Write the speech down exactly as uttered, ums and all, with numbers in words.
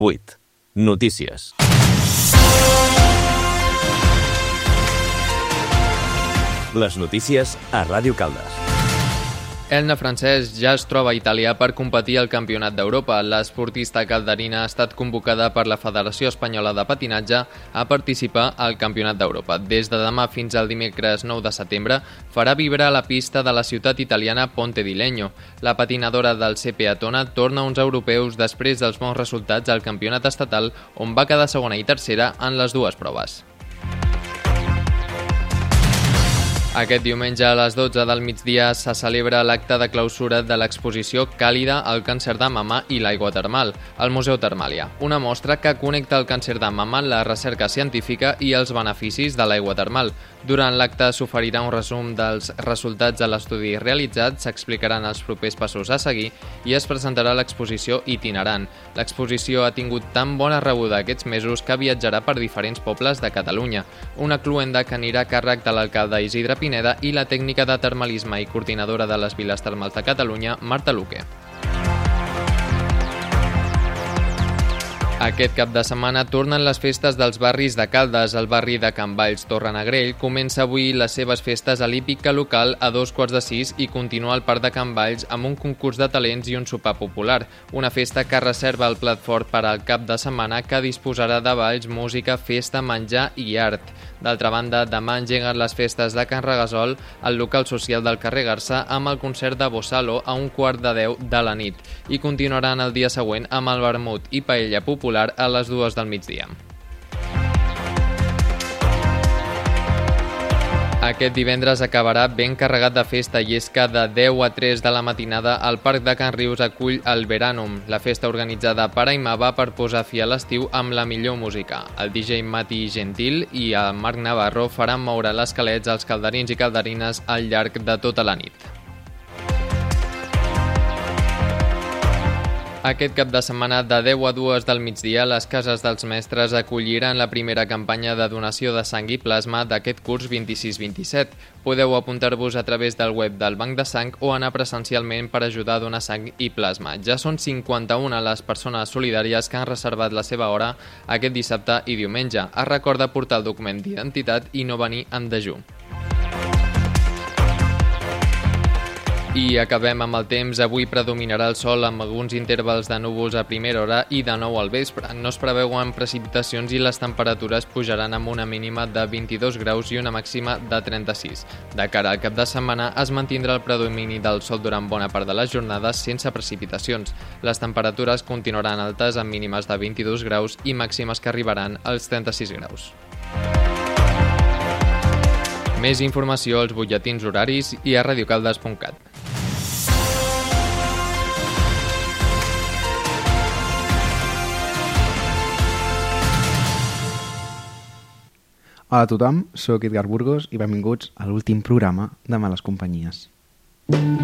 vuit. Notícies. Les notícies a Ràdio Caldes. Elna Francesc ja es troba a Itàlia per competir al Campionat d'Europa. L'esportista calderina ha estat convocada per la Federació Espanyola de Patinatge a participar al Campionat d'Europa. Des de demà fins al dimecres nou de setembre farà vibrar la pista de la ciutat italiana Ponte di Legno. La patinadora del C P Atona torna a uns europeus després dels bons resultats al campionat estatal, on va quedar segona i tercera en les dues proves. Aquest diumenge a les dotze del migdia se celebra l'acte de clausura de l'exposició Càlida, el càncer de mama i l'aigua termal, al Museu Termàlia, una mostra que connecta el càncer de mama, la recerca científica i els beneficis de l'aigua termal. Durant l'acte s'oferirà un resum dels resultats de l'estudi realitzat, s'explicaran els propers passos a seguir i es presentarà l'exposició itinerant. L'exposició ha tingut tan bona rebuda aquests mesos que viatjarà per diferents pobles de Catalunya. Una cluenda que anirà a càrrec de l'alcalde Isidre Pineda i la tècnica de termalisme i coordinadora de les Viles Termals de Catalunya, Marta Luque. Aquest cap de setmana tornen les festes dels barris de Caldes. El barri de Can Valls Torrenegrell comença avui les seves festes a l'hípica local a dos quarts de sis i continua al Parc de Can Valls amb un concurs de talents i un sopar popular. Una festa que reserva el plat fort per al cap de setmana, que disposarà de balls, música, festa, menjar i art. D'altra banda, demà engeguen les festes de Can Regasol al local social del carrer Garça amb el concert de Bossalo a un quart de deu de la nit i continuaran el dia següent amb el vermut i paella popular a les dues del migdia. Aquest divendres acabarà ben carregat de festa i és que de deu a tres de la matinada el Parc de Can Rius acull el Veranum, la festa organitzada per Aimava per posar fi a l'estiu amb la millor música. El D J Mati Gentil i el Marc Navarro faran moure les calets als calderins i calderines al llarg de tota la nit. Aquest cap de setmana, de deu a dues del migdia, les cases dels mestres acolliran la primera campanya de donació de sang i plasma d'aquest curs vint-i-sis vint-i-set. Podeu apuntar-vos a través del web del Banc de Sang o anar presencialment per ajudar a donar sang i plasma. Ja són cinquanta-una les persones solidàries que han reservat la seva hora aquest dissabte i diumenge. Es recorda portar el document d'identitat i no venir en dejú. I acabem amb el temps. Avui predominarà el sol amb alguns intervals de núvols a primera hora i de nou al vespre. No es preveuen precipitacions i les temperatures pujaran amb una mínima de vint-i-dos graus i una màxima de trenta-sis. De cara al cap de setmana es mantindrà el predomini del sol durant bona part de les jornades sense precipitacions. Les temperatures continuaran altes amb mínimes de vint-i-dos graus i màximes que arribaran als trenta-sis graus. Més informació als butlletins horaris i a radiocaldes punt cat. Hola a tothom, soc Edgar Burgos i benvinguts a l'últim programa de Males Companyies.